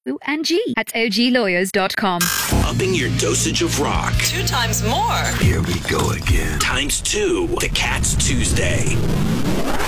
and G at oglawyers.com. Upping your dosage of rock. 2 times more. Here we go again. ×2. The Cats Tuesday.